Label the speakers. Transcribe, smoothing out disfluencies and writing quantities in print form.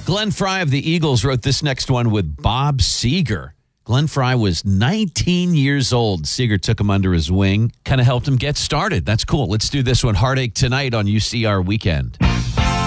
Speaker 1: Glenn Fry of the Eagles wrote this next one with Bob Seger. Glenn Fry was 19 years old. Seger took him under his wing, kind of helped him get started. That's cool. Let's do this one. Heartache Tonight on UCR Weekend.